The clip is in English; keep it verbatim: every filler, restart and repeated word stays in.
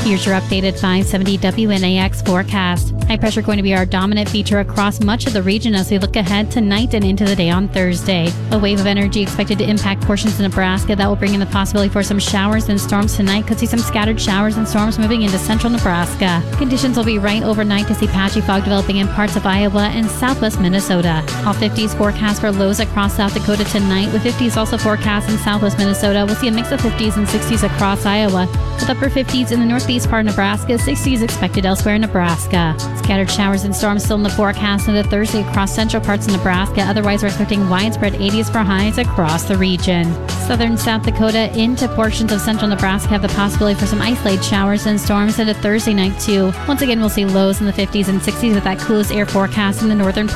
Here's your updated five seventy W N A X forecast. High pressure going to be our dominant feature across much of the region as we look ahead tonight and into the day on Thursday. A wave of energy expected to impact portions of Nebraska that will bring in the possibility for some showers and storms tonight. Could see some scattered showers and storms moving into central Nebraska. Conditions will be right overnight to see patchy fog developing in parts of Iowa and southwest Minnesota. All fifties forecast for lows across South Dakota tonight, with fifties also forecast in southwest Minnesota. We'll see a mix of fifties and sixties across Iowa, with upper fifties in the northeast part of Nebraska, sixties expected elsewhere in Nebraska. Scattered showers and storms still in the forecast into Thursday across central parts of Nebraska. Otherwise, we're expecting widespread eighties for highs across the region. Southern South Dakota into portions of central Nebraska have the possibility for some isolated showers and storms into Thursday night too. Once again, we'll see lows in the fifties and sixties with that coolest air forecast in the northern part